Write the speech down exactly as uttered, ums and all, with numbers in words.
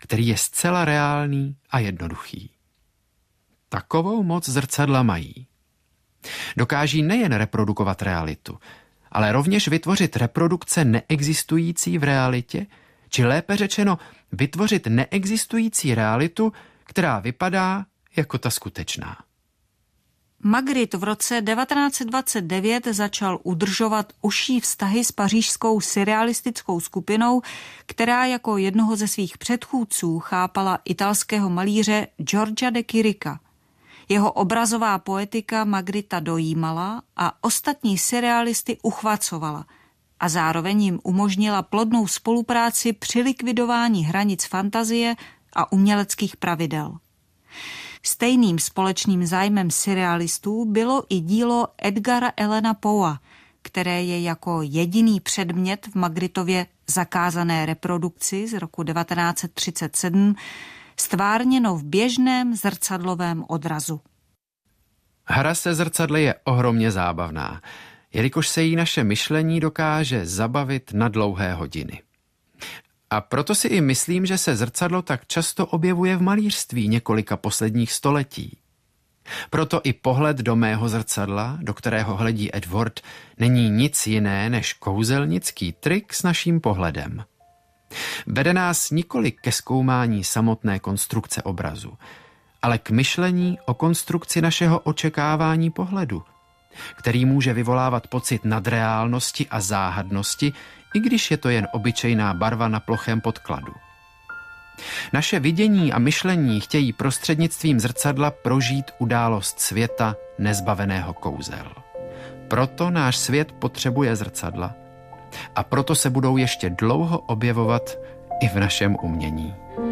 který je zcela reálný a jednoduchý. Takovou moc zrcadla mají. Dokáží nejen reprodukovat realitu, ale rovněž vytvořit reprodukce neexistující v realitě, či lépe řečeno vytvořit neexistující realitu, která vypadá jako ta skutečná. Magritte v roce devatenáct dvacet devět začal udržovat užší vztahy s pařížskou surrealistickou skupinou, která jako jednoho ze svých předchůdců chápala italského malíře Giorgia de Chirica. Jeho obrazová poetika Magritta dojímala a ostatní surrealisty uchvacovala a zároveň jim umožnila plodnou spolupráci při likvidování hranic fantazie a uměleckých pravidel. Stejným společným zájmem surrealistů bylo i dílo Edgara Allena Poea, které je jako jediný předmět v Magrittově zakázané reprodukci z roku devatenáct třicet sedm stvárněno v běžném zrcadlovém odrazu. Hra se zrcadly je ohromně zábavná, jelikož se jí naše myšlení dokáže zabavit na dlouhé hodiny. A proto si i myslím, že se zrcadlo tak často objevuje v malířství několika posledních století. Proto i pohled do mého zrcadla, do kterého hledí Edward, není nic jiné než kouzelnický trik s naším pohledem. Vede nás nikoli ke zkoumání samotné konstrukce obrazu, ale k myšlení o konstrukci našeho očekávání pohledu, který může vyvolávat pocit nadreálnosti a záhadnosti, i když je to jen obyčejná barva na plochém podkladu. Naše vidění a myšlení chtějí prostřednictvím zrcadla prožít událost světa nezbaveného kouzel. Proto náš svět potřebuje zrcadla a proto se budou ještě dlouho objevovat i v našem umění.